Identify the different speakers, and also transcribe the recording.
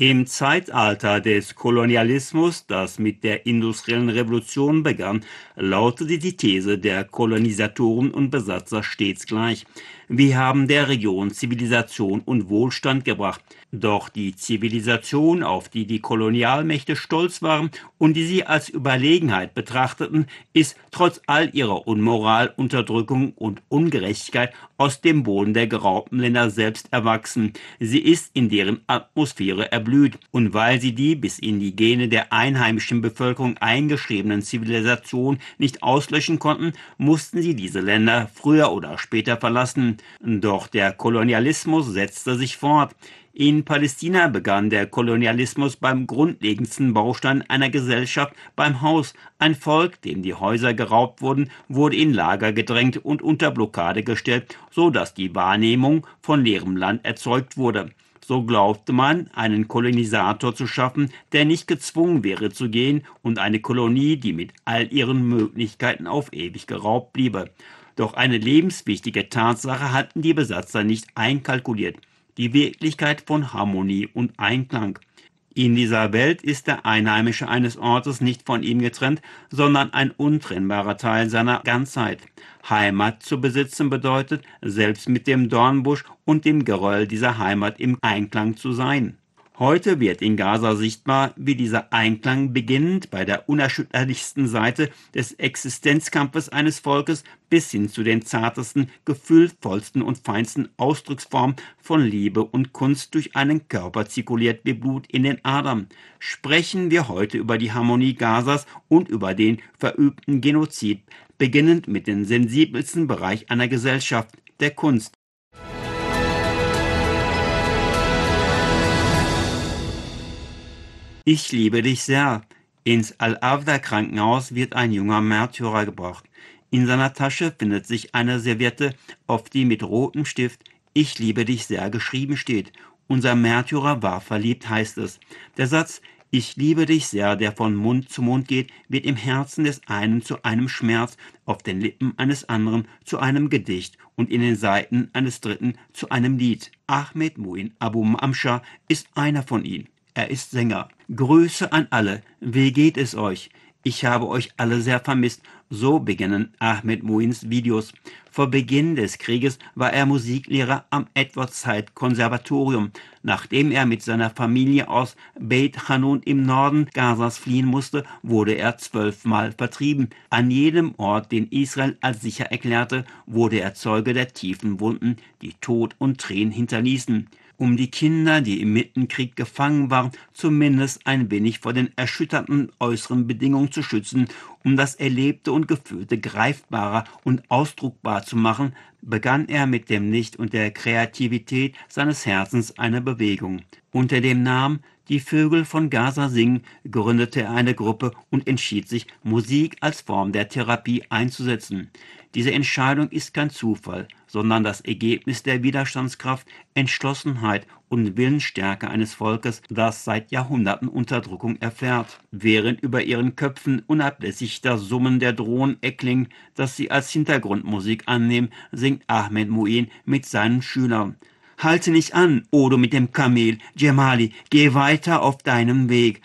Speaker 1: Im Zeitalter des Kolonialismus, das mit der industriellen Revolution begann, lautete die These der Kolonisatoren und Besatzer stets gleich: Wir haben der Region Zivilisation und Wohlstand gebracht. Doch die Zivilisation, auf die die Kolonialmächte stolz waren und die sie als Überlegenheit betrachteten, ist trotz all ihrer Unmoral, Unterdrückung und Ungerechtigkeit aus dem Boden der geraubten Länder selbst erwachsen. Sie ist in deren Atmosphäre erblüht. Und weil sie die bis in die Gene der einheimischen Bevölkerung eingeschriebenen Zivilisationen nicht auslöschen konnten, mussten sie diese Länder früher oder später verlassen. Doch der Kolonialismus setzte sich fort. In Palästina begann der Kolonialismus beim grundlegendsten Baustein einer Gesellschaft, beim Haus. Ein Volk, dem die Häuser geraubt wurden, wurde in Lager gedrängt und unter Blockade gestellt, so dass die Wahrnehmung von leerem Land erzeugt wurde. So glaubte man, einen Kolonisator zu schaffen, der nicht gezwungen wäre zu gehen, und eine Kolonie, die mit all ihren Möglichkeiten auf ewig geraubt bliebe. Doch eine lebenswichtige Tatsache hatten die Besatzer nicht einkalkuliert: die Wirklichkeit von Harmonie und Einklang. In dieser Welt ist der Einheimische eines Ortes nicht von ihm getrennt, sondern ein untrennbarer Teil seiner Ganzheit. Heimat zu besitzen bedeutet, selbst mit dem Dornbusch und dem Geröll dieser Heimat im Einklang zu sein. Heute wird in Gaza sichtbar, wie dieser Einklang beginnend bei der unerschütterlichsten Seite des Existenzkampfes eines Volkes bis hin zu den zartesten, gefühlvollsten und feinsten Ausdrucksformen von Liebe und Kunst durch einen Körper zirkuliert wie Blut in den Adern. Sprechen wir heute über die Harmonie Gazas und über den verübten Genozid, beginnend mit dem sensibelsten Bereich einer Gesellschaft, der Kunst. Ich liebe dich sehr. Ins Al-Avda-Krankenhaus wird ein junger Märtyrer gebracht. In seiner Tasche findet sich eine Serviette, auf die mit rotem Stift „Ich liebe dich sehr" geschrieben steht. Unser Märtyrer war verliebt, heißt es. Der Satz „Ich liebe dich sehr", der von Mund zu Mund geht, wird im Herzen des einen zu einem Schmerz, auf den Lippen eines anderen zu einem Gedicht und in den Seiten eines dritten zu einem Lied. Ahmed Muin Abu Amscha ist einer von ihnen. Er ist Sänger. Grüße an alle. Wie geht es euch? Ich habe euch alle sehr vermisst. So beginnen Ahmed Muins Videos. Vor Beginn des Krieges war er Musiklehrer am Edward-Said-Konservatorium. Nachdem er mit seiner Familie aus Beit Hanun im Norden Gazas fliehen musste, wurde er 12-mal vertrieben. An jedem Ort, den Israel als sicher erklärte, wurde er Zeuge der tiefen Wunden, die Tod und Tränen hinterließen. Um die Kinder, die im Mittenkrieg gefangen waren, zumindest ein wenig vor den erschütternden äußeren Bedingungen zu schützen, um das Erlebte und Gefühlte greifbarer und ausdruckbar zu machen, begann er mit dem Licht und der Kreativität seines Herzens eine Bewegung. Unter dem Namen „Die Vögel von Gaza singen" gründete er eine Gruppe und entschied sich, Musik als Form der Therapie einzusetzen. Diese Entscheidung ist kein Zufall, sondern das Ergebnis der Widerstandskraft, Entschlossenheit und Willensstärke eines Volkes, das seit Jahrhunderten Unterdrückung erfährt. Während über ihren Köpfen unablässig das Summen der Drohnen erklingt, das sie als Hintergrundmusik annehmen, singt Ahmed Muin mit seinen Schülern: Halte nicht an, o du mit dem Kamel, Djemali, geh weiter auf deinem Weg.